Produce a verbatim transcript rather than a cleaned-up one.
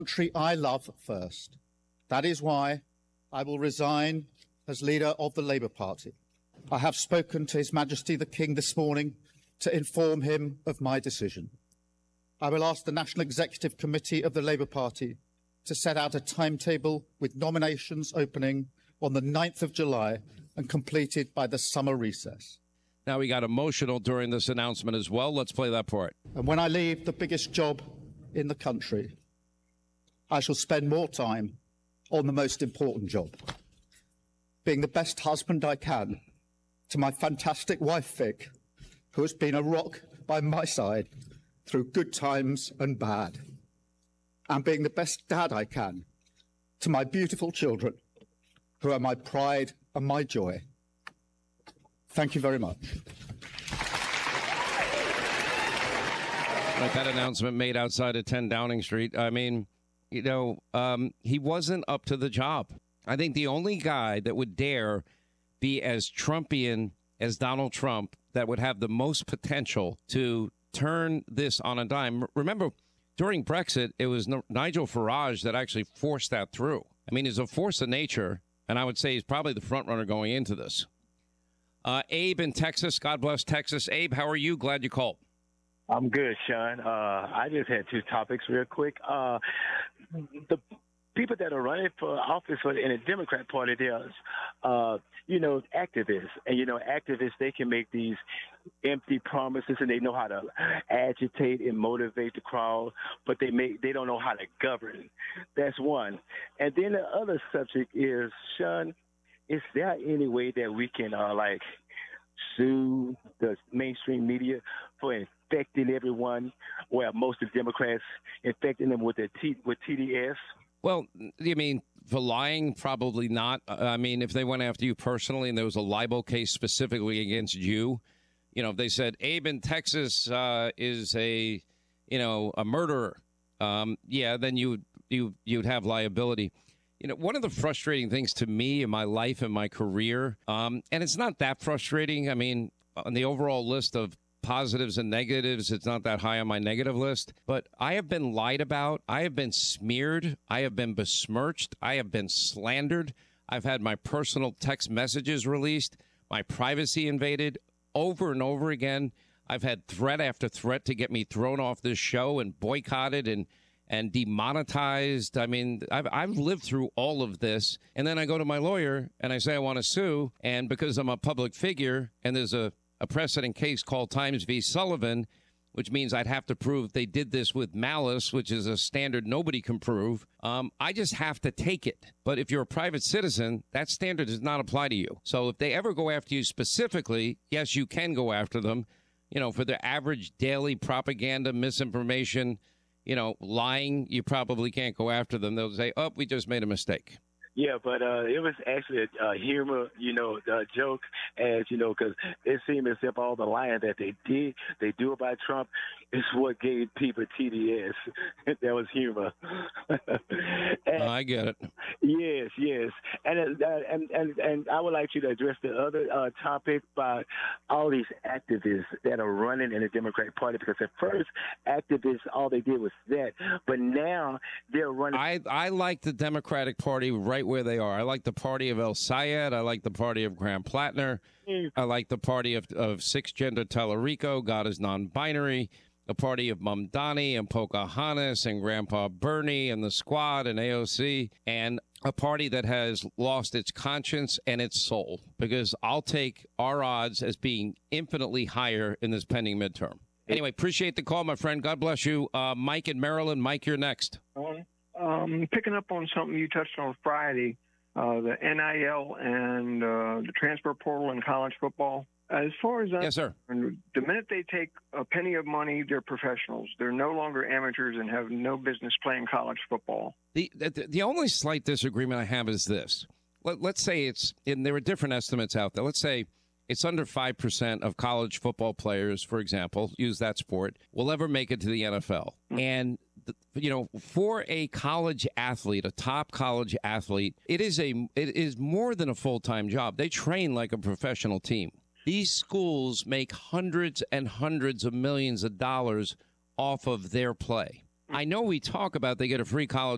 country I love first. That is why I will resign as leader of the Labour Party. I have spoken to His Majesty the King this morning to inform him of my decision. I will ask the National Executive Committee of the Labour Party to set out a timetable with nominations opening on the ninth of July and completed by the summer recess. Now, he got emotional during this announcement as well. Let's play that part. And when I leave the biggest job in the country, I shall spend more time on the most important job, being the best husband I can to my fantastic wife, Vic, who has been a rock by my side through good times and bad, and being the best dad I can to my beautiful children, who are my pride and my joy. Thank you very much. Like that announcement made outside of ten Downing Street. I mean, you know, um, he wasn't up to the job. I think the only guy that would dare be as Trumpian as Donald Trump that would have the most potential to turn this on a dime. Remember, during Brexit, it was Nigel Farage that actually forced that through. I mean, he's a force of nature, and I would say he's probably the front runner going into this. Uh, Abe in Texas. God bless Texas. Abe, how are you? Glad you called. I'm good, Sean. Uh, I just had two topics real quick. Uh, the people that are running for office for, in the Democrat Party, there's, uh, you know, activists. And, you know, activists, they can make these empty promises and they know how to agitate and motivate the crowd, but they make they don't know how to govern. That's one. And then the other subject is, Sean, is there any way that we can, uh, like, sue the mainstream media for infecting everyone, where most of the Democrats infecting them with the T- with T D S? Well, you mean for lying? Probably not. I mean, if they went after you personally and there was a libel case specifically against you, you know, if they said Abe in Texas uh, is a, you know, a murderer, um, yeah, then you would you you'd have liability. You know, one of the frustrating things to me in my life and my career, um, and it's not that frustrating. I mean, on the overall list of positives and negatives, it's not that high on my negative list. But I have been lied about. I have been smeared. I have been besmirched. I have been slandered. I've had my personal text messages released, my privacy invaded over and over again. I've had threat after threat to get me thrown off this show and boycotted and and demonetized. I mean, I've, I've lived through all of this. And then I go to my lawyer and I say I want to sue. And because I'm a public figure and there's a, a precedent case called Times v. Sullivan, which means I'd have to prove they did this with malice, which is a standard nobody can prove, um, I just have to take it. But if you're a private citizen, that standard does not apply to you. So if they ever go after you specifically, yes, you can go after them, you know, for their average daily propaganda, misinformation, you know, lying, you probably can't go after them. They'll say, oh, we just made a mistake. Yeah, but uh, it was actually a uh, humor, you know, a joke, as you know, because it seemed as if all the lying that they did, they do about Trump, is what gave people T D S. That was humor. and, oh, I get it. Yes, yes, and uh, and and and I would like you to address the other uh, topic about all these activists that are running in the Democratic Party, because at first activists all they did was that, but now they're running. I I like the Democratic Party right where they are. I like the party of El Sayed. I like the party of Graham Plattner. Mm. I like the party of of six gender Tallarico. God is non-binary. The party of Mamdani and Pocahontas and Grandpa Bernie and the Squad and A O C, and a party that has lost its conscience and its soul, because I'll take our odds as being infinitely higher in this pending midterm. Anyway, appreciate the call, my friend. God bless you. Uh, Mike in Maryland. Mike, you're next. Um, picking up on something you touched on Friday, uh, the N I L and uh, the transfer portal in college football. As far as that, yes, sir. The minute they take a penny of money, they're professionals. They're no longer amateurs and have no business playing college football. The the, the only slight disagreement I have is this. Let, let's say it's, and there are different estimates out there. Let's say it's under five percent of college football players, for example, use that sport, will ever make it to the N F L. Mm-hmm. And, you know, for a college athlete, a top college athlete, it is a it is more than a full-time job. They train like a professional team. These schools make hundreds and hundreds of millions of dollars off of their play. I know we talk about they get a free college